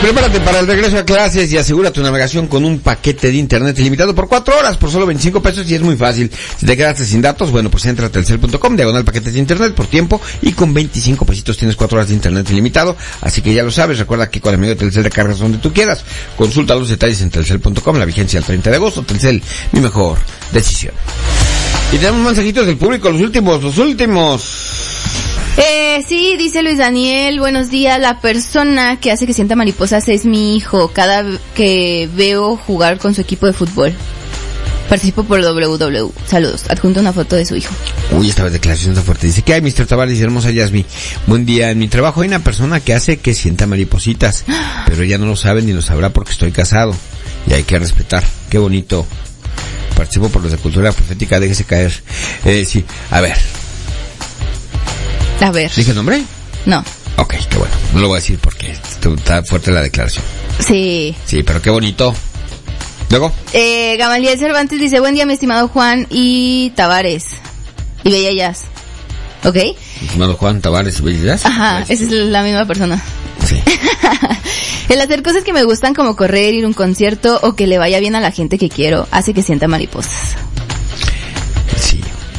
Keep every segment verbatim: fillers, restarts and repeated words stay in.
Prepárate para el regreso a clases y asegura tu navegación con un paquete de internet ilimitado por cuatro horas por solo veinticinco pesos y es muy fácil. Si te quedaste sin datos, bueno, pues entra a telcel punto com, diagonal paquetes de internet por tiempo y con veinticinco pesitos tienes cuatro horas de internet ilimitado. Así que ya lo sabes, recuerda que con el medio de Telcel recargas donde tú quieras. Consulta los detalles en telcel punto com, la vigencia al treinta de agosto. Telcel, mi mejor decisión. Y tenemos mensajitos del público, los últimos, los últimos. Eh, sí, dice Luis Daniel, buenos días, la persona que hace que sienta mariposas es mi hijo, cada que veo jugar con su equipo de fútbol. Participo por doble u doble u e. Saludos, adjunto una foto de su hijo. Uy, esta declaración está fuerte. Dice, ¿qué hay, mister Tavares y hermosa Yasmi? Buen día, en mi trabajo hay una persona que hace que sienta maripositas, pero ella no lo sabe ni lo sabrá porque estoy casado y hay que respetar. Qué bonito. Participo por los de cultura profética, déjese caer. Eh, sí, a ver. A ver. ¿Dije el nombre? No. Ok, qué bueno. No lo voy a decir porque está fuerte la declaración. Sí. Sí, pero qué bonito. ¿Luego? Eh, Gamaliel Cervantes dice, buen día mi estimado Juan y Tavares. Y Bella Jazz. ¿Ok? Mi estimado Juan, Tavares y Bella Jazz. Ajá, esa es la misma persona. Sí. El hacer cosas que me gustan como correr, ir a un concierto o que le vaya bien a la gente que quiero hace que sienta mariposas. Sí.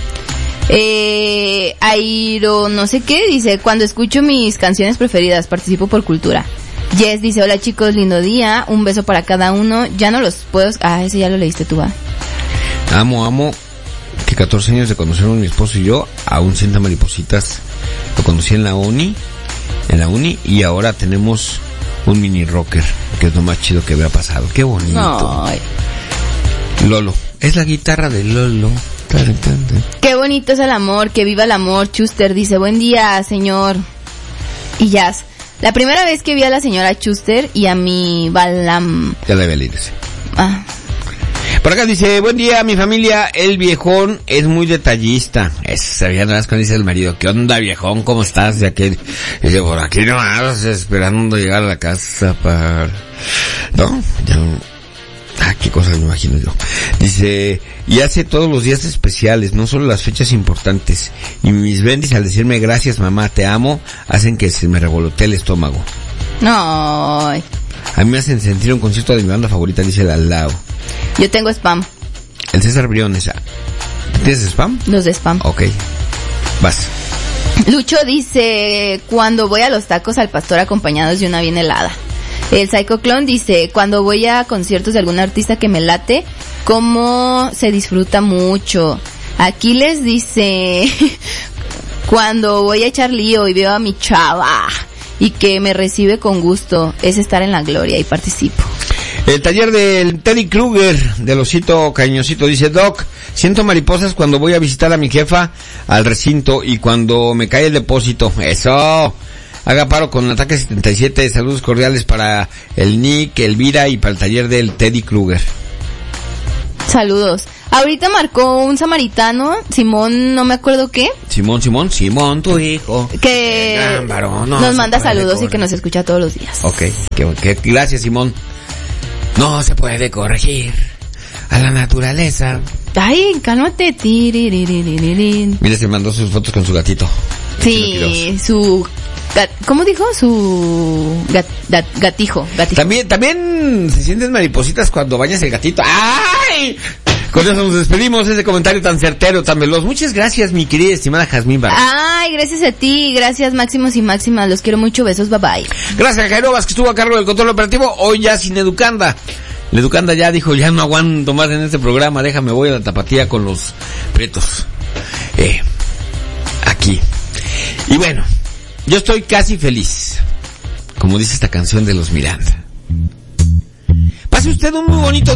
Eh, Airo no sé qué dice, cuando escucho mis canciones preferidas participo por cultura. Jess dice, hola chicos, lindo día, un beso para cada uno, ya no los puedo... Ah, ese ya lo leíste tú, ¿va? Amo, amo que catorce años de conocernos mi esposo y yo, aún sienta maripositas. Lo conocí en la uni, en la uni y ahora tenemos un mini rocker, que es lo más chido que me ha pasado. Qué bonito. Ay. Lolo, es la guitarra de Lolo. Qué bonito es el amor, que viva el amor. Chuster dice, buen día, señor. Y Jazz, la primera vez que vi a la señora Chuster y a mi Balam... Ya debe leerse. Ah. Por acá dice, buen día, mi familia, el viejón es muy detallista. Es, sabía nada más cuando dice el marido, ¿qué onda, viejón? ¿Cómo estás? Ya que dice, por aquí nomás, esperando llegar a la casa para... ¿No? Ya no... Ah, qué cosas me imagino yo. Dice, y hace todos los días especiales, no solo las fechas importantes. Y mis bendis al decirme gracias mamá, te amo, hacen que se me revolotee el estómago. No. A mí me hacen sentir un concierto de mi banda favorita, dice el al lado. Yo tengo spam. El César Briones. ¿Tienes spam? Los de spam. Ok. Vas. Lucho dice, cuando voy a los tacos al pastor acompañados de una bien helada. El Psycho Clone dice, cuando voy a conciertos de algún artista que me late, cómo se disfruta mucho. Aquiles dice, cuando voy a echar lío y veo a mi chava y que me recibe con gusto, es estar en la gloria y participo. El taller del Teddy Kruger, del osito cariñosito, dice, Doc, siento mariposas cuando voy a visitar a mi jefa al recinto y cuando me cae el depósito. Eso. Haga paro con Ataque setenta y siete. Saludos cordiales para el Nick, Elvira y para el taller del Teddy Kruger. Saludos. Ahorita marcó un samaritano, Simón, no me acuerdo qué. Simón, Simón, Simón, tu hijo. Que Ámbaro, no nos manda saludos corregir. Y que nos escucha todos los días. Ok, que, que, gracias Simón. No se puede corregir a la naturaleza. Ay, cálmate. Tiririririn. Mira, se mandó sus fotos con su gatito. Sí, su... Gat, ¿Cómo dijo? Su gat, gat, gatijo, gatijo. También, también se sienten maripositas cuando bañas el gatito. ¡Ay! Con eso nos despedimos, ese comentario tan certero, tan veloz. Muchas gracias, mi querida estimada Jazmín Barra. Ay, gracias a ti, gracias Máximos y Máximas, los quiero mucho, besos, bye bye. Gracias a Jairo Vaz, que estuvo a cargo del control operativo, hoy ya sin Educanda. La Educanda ya dijo, ya no aguanto más en este programa, déjame, voy a la tapatía con los pretos. Eh, aquí. Y bueno, yo estoy casi feliz, como dice esta canción de los Miranda. Pase usted un muy bonito